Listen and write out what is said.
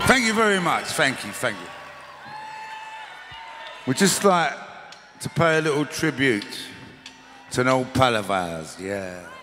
Thank you very much. Thank you, thank you. We'd just like to pay a little tribute to an old pal of ours, yeah.